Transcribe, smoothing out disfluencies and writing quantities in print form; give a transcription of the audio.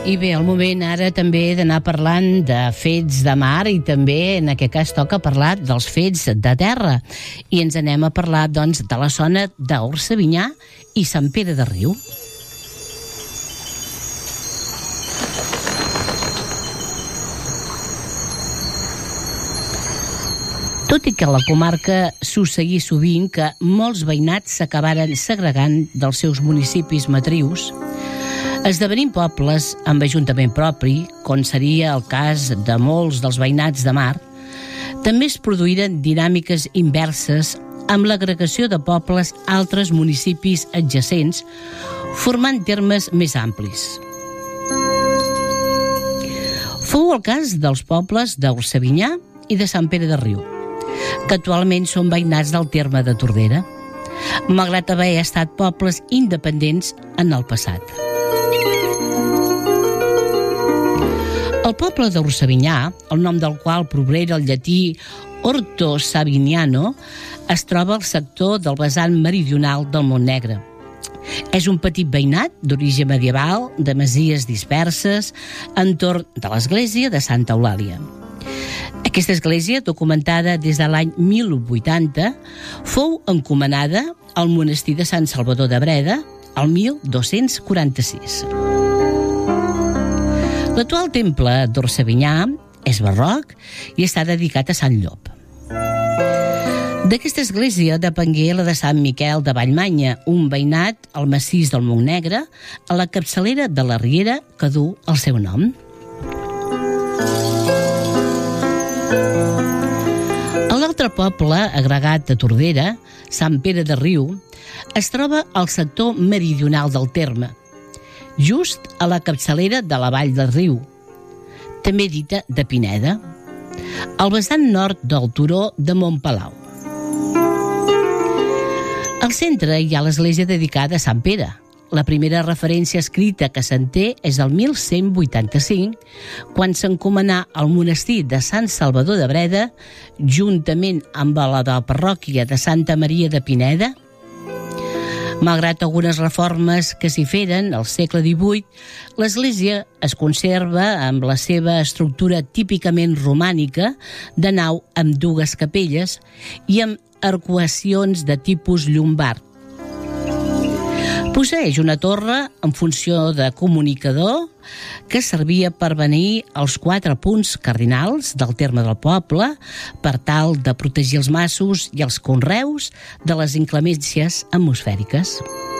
I bé, el moment ara també d'anar parlant de fets de mar i també en aquest cas toca parlar dels fets de terra. I ens anem a parlar, doncs, de la zona d'Orcevinyà i Sant Pere de Riu. Tot i que a la comarca succeïa sovint que molts veïnats s'acabaren segregant dels seus municipis matrius, esdevenint pobles amb ajuntament propi, com seria el cas de molts dels veïnats de mar, també es produïren dinàmiques inverses amb l'agregació de pobles a altres municipis adjacents, formant termes més amplis. Fou el cas dels pobles d'Orcevinyà i de Sant Pere de Riu, que actualment són veïnats del terme de Tordera, malgrat haver estat pobles independents en el passat. El poble d'Orcevinyà, el nom del qual prové del llatí Orto Saviniano, es troba al sector del vessant meridional del Montnegre. És un petit veïnat d'origen medieval, de masies disperses, entorn de l'església de Santa Eulàlia. Aquesta església, documentada des de l'any 1080, fou encomanada al monestir de Sant Salvador de Breda el 1246. L'actual temple d'Orcevinyà és barroc i està dedicat a Sant Llop. D'aquesta església depengué la de Sant Miquel de Vallmanya, un veïnat al massís del Montnegre, a la capçalera de la riera que du el seu nom. L'altre poble agregat de Tordera, Sant Pere de Riu, es troba al sector meridional del terme, just a la capçalera de la vall del Riu, també dita de Pineda, al vessant nord del turó de Montpalau. Al centre hi ha l'església dedicada a Sant Pere. La primera referència escrita que se'n té és del 1185, quan s'encomanà al monestir de Sant Salvador de Breda, juntament amb la de la parròquia de Santa Maria de Pineda. Malgrat algunes reformes que s'hi feren al segle XVIII, l'església es conserva amb la seva estructura típicament romànica, de nau amb dues capelles i amb arcuacions de tipus llombard. Posseeix una torre en funció de comunicador que servia per beneir els 4 punts cardinals del terme del poble per tal de protegir els masos i els conreus de les inclemències atmosfèriques.